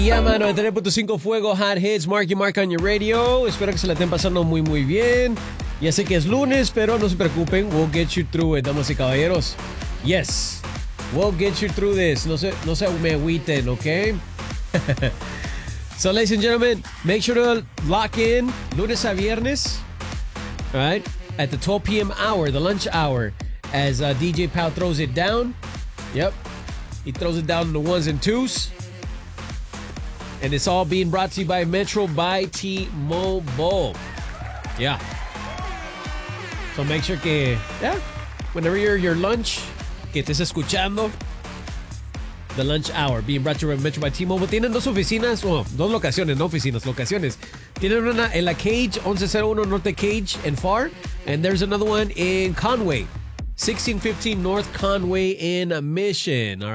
Llama 93.5 Fuego Hot Hits, Mark y Mark on your radio. Espero que se la estén pasando muy bien. Ya sé que es lunes, pero no se preocupen. We'll get you through it, damas y caballeros. Yes, we'll get you through this. No se me agüiten, ¿ok? So, ladies and gentlemen, make sure to lock in lunes a viernes, all right, at the 12 p.m. hour, the lunch hour, as DJ Pal throws it down. Yep, he throws it down in the ones and twos. And it's all being brought to you by Metro by T-Mobile. Yeah. So make sure que, whenever you're your lunch, que estés escuchando the lunch hour being brought to you by Metro by T-Mobile. Tienen dos oficinas, dos locaciones, no oficinas, locaciones. Tienen una en la Cage, 1101 Norte Cage and Far. And there's another one in Conway, 1615 North Conway in Mission.